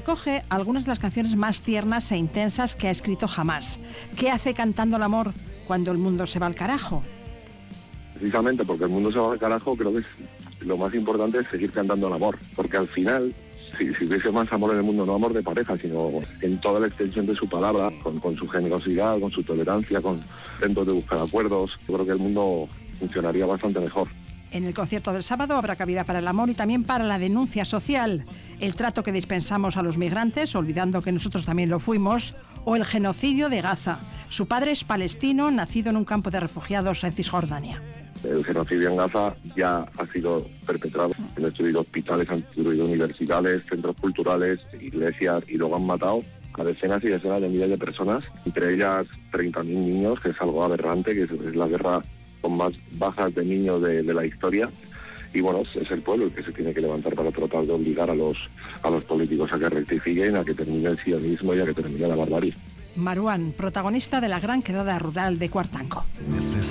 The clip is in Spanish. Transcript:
recoge algunas de las canciones más tiernas e intensas que ha escrito jamás. ¿Qué hace cantando el amor cuando el mundo se va al carajo? Precisamente porque el mundo se va al carajo, creo que lo más importante es seguir cantando el amor, porque al final, si hubiese más amor en el mundo, no amor de pareja, sino en toda la extensión de su palabra, con su generosidad, con su tolerancia, con intentos de buscar acuerdos, yo creo que el mundo funcionaría bastante mejor. En el concierto del sábado habrá cabida para el amor y también para la denuncia social, el trato que dispensamos a los migrantes, olvidando que nosotros también lo fuimos, o el genocidio de Gaza. Su padre es palestino, nacido en un campo de refugiados en Cisjordania. El genocidio en Gaza ya ha sido perpetrado. Han destruido hospitales, han destruido universidades, centros culturales, iglesias, y luego han matado a decenas y decenas de miles de personas, entre ellas 30.000 niños, que es algo aberrante, que es la guerra con más bajas de niños de la historia. Y bueno, es el pueblo el que se tiene que levantar para tratar de obligar a los políticos a que rectifiquen, a que termine el sionismo y a que termine la barbarie. Maruán, protagonista de la gran quedada rural de Cuartango.